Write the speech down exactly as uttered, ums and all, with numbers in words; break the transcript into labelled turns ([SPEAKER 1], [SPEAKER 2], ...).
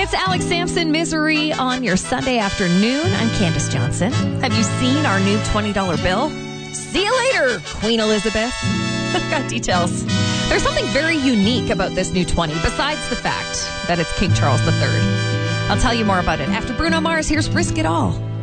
[SPEAKER 1] It's Alex Sampson, Misery on your Sunday afternoon. I'm Candace Johnson. Have you seen our new twenty dollar bill? See you later, Queen Elizabeth. I've got details. There's something very unique about this new twenty, besides the fact that it's King Charles the third. I'll tell you more about it after Bruno Mars. Here's Risk It All.